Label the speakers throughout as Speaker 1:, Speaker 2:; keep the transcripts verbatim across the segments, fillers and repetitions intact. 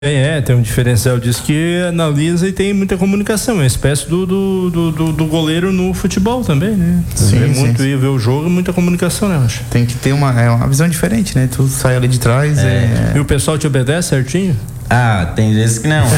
Speaker 1: É, tem um diferencial disso que analisa e tem muita comunicação, é uma espécie do, do, do, do, do goleiro no futebol também, né?
Speaker 2: Sim,
Speaker 1: é muito
Speaker 2: sim.
Speaker 1: ir ver o jogo e muita comunicação, né, eu acho.
Speaker 2: Tem que ter uma, é uma visão diferente, né? Tu sai ali de trás. É.
Speaker 1: É... E o pessoal te obedece certinho?
Speaker 3: Ah, tem vezes que não.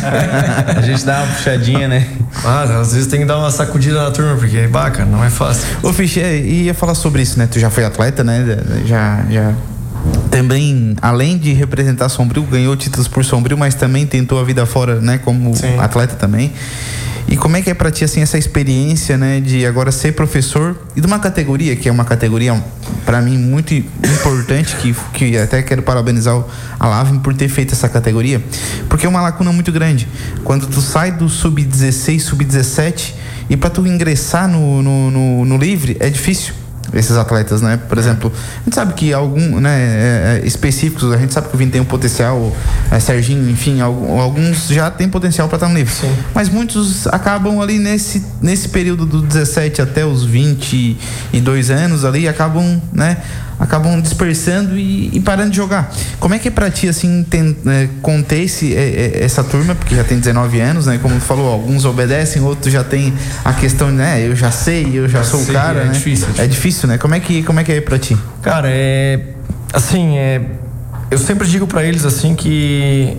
Speaker 3: A gente dá uma puxadinha, né?
Speaker 4: Mas às vezes tem que dar uma sacudida na turma, porque, bah, cara, não é fácil.
Speaker 2: Ô, Fiche, e ia falar sobre isso, né? Tu já foi atleta, né? Já, já... Também, além de representar Sombrio, ganhou títulos por Sombrio, mas também tentou a vida fora, né? Como Sim. atleta também. E como é que é pra ti, assim, essa experiência, né? De agora ser professor e de uma categoria, que é uma categoria, pra mim, muito importante, que, que até quero parabenizar a Lavem por ter feito essa categoria, porque é uma lacuna muito grande. Quando tu sai do sub dezesseis, sub dezessete, e pra tu ingressar no, no, no, no livre, é difícil. Esses atletas, né? Por exemplo, a gente sabe que algum, né, é, é, específicos, a gente sabe que o Vini tem um potencial, é, Serginho, enfim, alguns já tem potencial para estar no livre. Sim. Mas muitos acabam ali nesse, nesse período do dezessete até os vinte e dois anos ali, acabam, né? Acabam dispersando e, e parando de jogar. Como é que é pra ti, assim, tem, é, conter esse, é, é, essa turma, porque já tem dezenove anos, né? Como tu falou, alguns obedecem, outros já tem a questão, né? Eu já sei, eu já, já sou sei, o cara,
Speaker 4: é
Speaker 2: né?
Speaker 4: Difícil, é difícil.
Speaker 2: É difícil, né? Como é que, como é que é pra ti?
Speaker 4: Cara, é... Assim, é... Eu sempre digo pra eles, assim, que...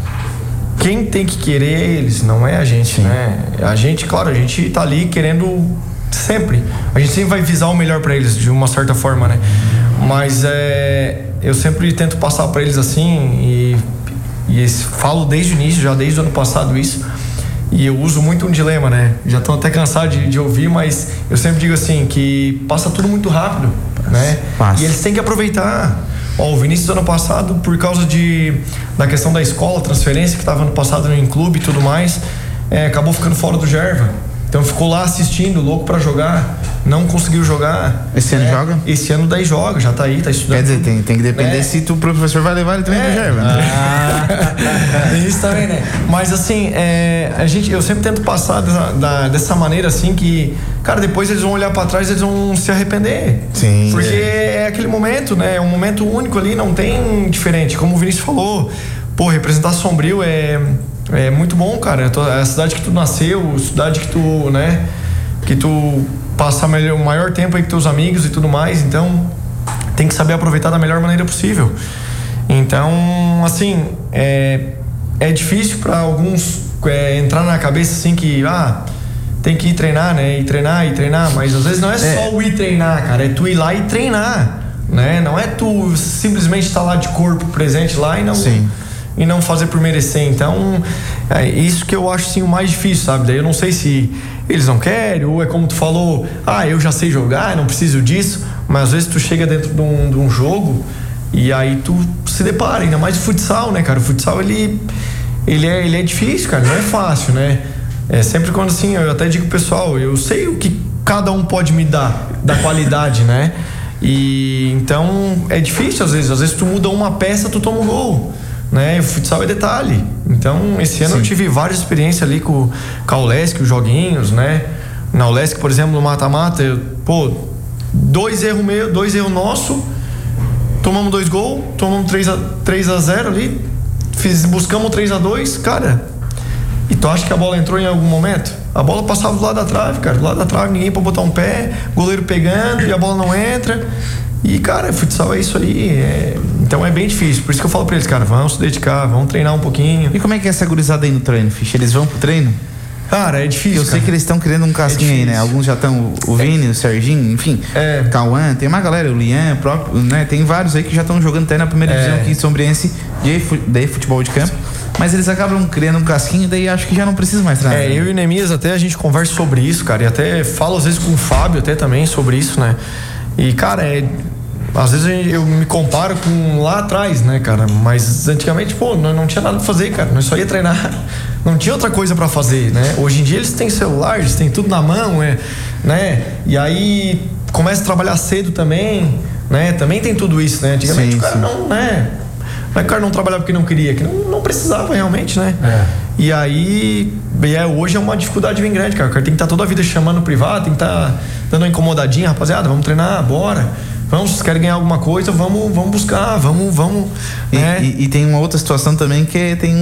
Speaker 4: Quem tem que querer é eles, não é a gente, Sim. né? A gente, claro, a gente tá ali querendo... Sempre. A gente sempre vai visar o melhor pra eles, de uma certa forma, né? Mas é, eu sempre tento passar para eles assim e, e esse, falo desde o início, já desde o ano passado isso, e eu uso muito um dilema, né? Já estão até cansados de, de ouvir, mas eu sempre digo assim, que passa tudo muito rápido, né? Passa. E eles têm que aproveitar. Ó, o Vinícius ano passado, por causa de, da questão da escola, transferência que estava ano passado em clube e tudo mais, é, acabou ficando fora do Gerva. Então ficou lá assistindo, louco pra jogar, não conseguiu jogar.
Speaker 2: Esse ano
Speaker 4: é,
Speaker 2: joga?
Speaker 4: Esse ano daí joga, já tá aí, tá estudando.
Speaker 2: Quer dizer, tem, tem que depender é. se tu, o professor vai levar ele também é. pro Gerva, né?
Speaker 4: Ah, isso também, né? Mas assim, é, a gente, eu sempre tento passar dessa, da, dessa maneira assim que, cara, depois eles vão olhar pra trás e eles vão se arrepender.
Speaker 2: Sim.
Speaker 4: Porque é. é aquele momento, né? É um momento único ali, não tem diferente. Como o Vinícius falou, pô, representar Sombrio é... É muito bom, cara. É a cidade que tu nasceu, a cidade que tu, né, que tu passa melhor, o maior tempo aí com teus amigos e tudo mais. Então, tem que saber aproveitar da melhor maneira possível. Então, assim, é, é difícil para alguns é, entrar na cabeça assim que, ah, tem que ir treinar, né? Ir treinar, ir treinar. Mas às vezes não é, é. só o ir treinar, cara. É tu ir lá e treinar, né? Não é tu simplesmente estar lá de corpo presente lá e não...
Speaker 2: Sim.
Speaker 4: E não fazer por merecer. Então, é isso que eu acho assim, o mais difícil, sabe? Daí eu não sei se eles não querem, ou é como tu falou, ah, eu já sei jogar, não preciso disso. Mas às vezes tu chega dentro de um, de um jogo e aí tu se depara, ainda mais o futsal, né, cara? O futsal, ele, ele, é, ele é difícil, cara, não é fácil, né? É sempre quando assim, eu até digo pro pessoal, eu sei o que cada um pode me dar, da qualidade, né? E então é difícil às vezes, às vezes tu muda uma peça, tu toma um gol. Né? O futsal é detalhe. Então, esse ano Sim. eu tive várias experiências ali com, com a Ulesc, os joguinhos, né? Na Ulesc, por exemplo, no mata-mata, eu, pô, dois erros meus, dois erros nossos, tomamos dois gols, tomamos três a zero ali, fiz, buscamos três a dois, cara. E tu acha que a bola entrou em algum momento? A bola passava do lado da trave, cara, do lado da trave, ninguém pra botar um pé, goleiro pegando e a bola não entra. E, cara, futsal é isso aí. É... Então é bem difícil. Por isso que eu falo pra eles, cara, vamos se dedicar, vamos treinar um pouquinho.
Speaker 2: E como é que é essa gurizada aí no treino, Ficha? Eles vão pro treino?
Speaker 4: Cara, é difícil.
Speaker 2: Eu
Speaker 4: cara.
Speaker 2: sei que eles estão querendo um casquinho é aí, né? Alguns já estão, o Vini, é. o Serginho, enfim, é. Cauã, tem uma galera, o Lian, próprio, né? Tem vários aí que já estão jogando até na primeira é. divisão aqui em Sombrense de futebol de campo. Mas eles acabam criando um casquinho, daí acho que já não precisa mais treinar.
Speaker 4: É, eu e o Nemias até a gente conversa sobre isso, cara, e até falo às vezes com o Fábio até também sobre isso, né? E, cara, é... Às vezes eu me comparo com lá atrás, né, cara? Mas antigamente, pô, não, não tinha nada pra fazer, cara. Nós só ia treinar. Não tinha outra coisa pra fazer, né? Hoje em dia eles têm celular, eles têm tudo na mão, é, né? E aí começa a trabalhar cedo também, né? Também tem tudo isso, né? Antigamente sim, o cara sim. não, né? Não é que o cara não trabalhava porque não queria, que não, não precisava realmente, né? É. E aí, é, hoje é uma dificuldade bem grande, cara. O cara tem que estar toda a vida chamando no privado, tem que estar dando uma incomodadinha, rapaziada, vamos treinar, bora. Vamos, vocês querem ganhar alguma coisa, vamos, vamos buscar, vamos, vamos.
Speaker 2: E,
Speaker 4: né?
Speaker 2: e, e tem uma outra situação também que tem